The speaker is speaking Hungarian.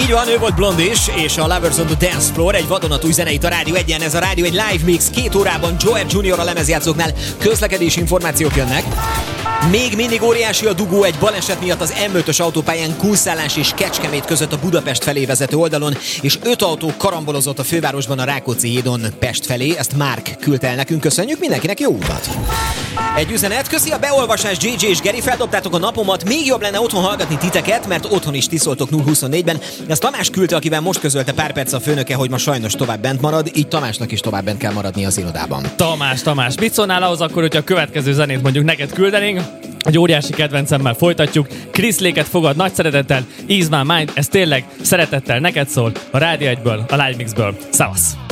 Így van, ő volt Blondie is, és a Lovers on the Dance Floor, egy vadonatúj zene itt a Rádió Egyen. Ez a Rádió egy live mix, 2 órában Joel Junior a lemezjátszóknál. Közlekedési információk jönnek. Még mindig óriási a dugó egy baleset miatt az M5-ös autópályán Kunszálás és Kecskemét között a Budapest felé vezető oldalon, és 5 autó karambolozott a fővárosban a Rákóczi hídon Pest felé. Ezt Márk küldte el nekünk, köszönjük, mindenkinek jó utat! Egy üzenet, köszi a beolvasás, JJ és Geri, feldobtátok a napomat, még jobb lenne otthon hallgatni titeket, mert otthon is tiszoltok 0-24-ben. Ezt Tamás küldte, akivel most közölte pár perc a főnöke, hogy ma sajnos tovább bent marad, így Tamásnak is tovább bent kell maradni az irodában. Tamás, mit szólnál ahhoz akkor, hogyha a következő zenét mondjuk neked küldenénk? Egy óriási kedvencemmel folytatjuk. Chris Lake-et fogad nagy szeretettel, Ease My Mind, ez tényleg szeretettel neked szól a Rádió 1-ből, a Live Mixből. Szavasz!